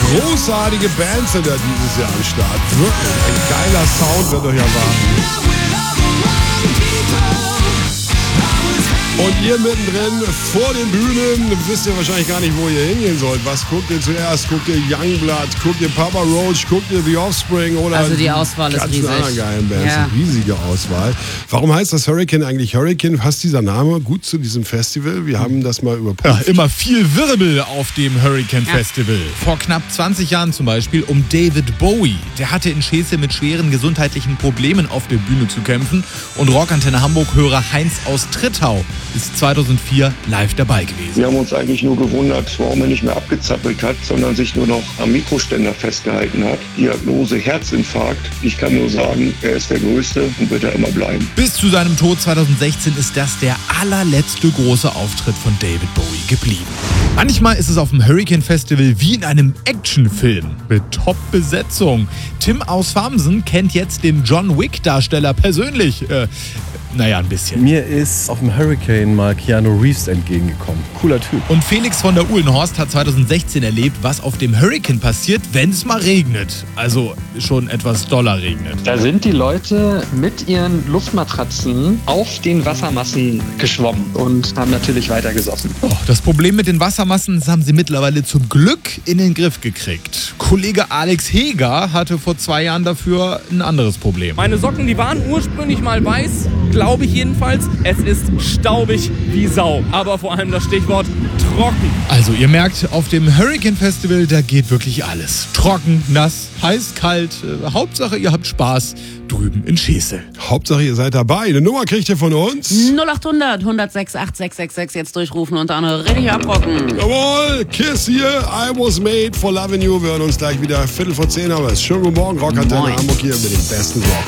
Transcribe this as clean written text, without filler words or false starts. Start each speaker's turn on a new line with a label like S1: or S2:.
S1: Großartige Bands sind da dieses Jahr am Start. Wirklich, ein geiler Sound wird euch erwarten. Und ihr mittendrin vor den Bühnen wisst ihr wahrscheinlich gar nicht, wo ihr hingehen sollt. Was guckt ihr zuerst? Guckt ihr Youngblood? Guckt ihr Papa Roach? Guckt ihr The Offspring? Oder
S2: also die Auswahl ist riesig.
S1: Ganz geilen Bands.
S2: Ja.
S1: Eine riesige Auswahl. Warum heißt das Hurricane eigentlich Hurricane? Passt dieser Name gut zu diesem Festival? Wir haben das mal überprüft.
S3: Ja, immer viel Wirbel auf dem Hurricane Festival. Vor knapp 20 Jahren zum Beispiel um David Bowie. Der hatte in Schesel mit schweren gesundheitlichen Problemen auf der Bühne zu kämpfen. Und Rockantenne Hamburg-Hörer Heinz aus Trittau ist 2004 live dabei gewesen.
S4: Wir haben uns eigentlich nur gewundert, warum er nicht mehr abgezappelt hat, sondern sich nur noch am Mikroständer festgehalten hat. Diagnose Herzinfarkt. Ich kann nur sagen, er ist der Größte und wird er immer bleiben.
S3: Bis zu seinem Tod 2016 ist das der allerletzte große Auftritt von David Bowie geblieben. Manchmal ist es auf dem Hurricane Festival wie in einem Actionfilm mit Top-Besetzung. Tim aus Farmsen kennt jetzt den John Wick-Darsteller persönlich. Naja, ein bisschen.
S5: Mir ist auf dem Hurricane mal Keanu Reeves entgegengekommen. Cooler Typ.
S3: Und Felix von der Uhlenhorst hat 2016 erlebt, was auf dem Hurricane passiert, wenn es mal regnet. Also schon etwas doller regnet.
S6: Da sind die Leute mit ihren Luftmatratzen auf den Wassermassen geschwommen und haben natürlich weiter gesoffen.
S3: Oh, das Problem mit den Wassermassen, das haben sie mittlerweile zum Glück in den Griff gekriegt. Kollege Alex Heger hatte vor 2 Jahren dafür ein anderes Problem.
S7: Meine Socken, die waren ursprünglich mal weiß, glaube ich jedenfalls. Es ist staubig wie Sau. Aber vor allem das Stichwort trocken.
S3: Also ihr merkt, auf dem Hurricane Festival, da geht wirklich alles. Trocken, nass, heiß, kalt. Hauptsache ihr habt Spaß drüben in Schesel.
S1: Hauptsache ihr seid dabei. Eine Nummer kriegt ihr von uns.
S2: 0800 106 8666 jetzt durchrufen und dann richtig abrocken.
S1: Jawohl, Kiss hier. I was made for loving you. Wir hören uns gleich wieder 9:15. Aber es ist schönen guten Morgen, Rockantenne Hamburg hier mit dem besten Rock.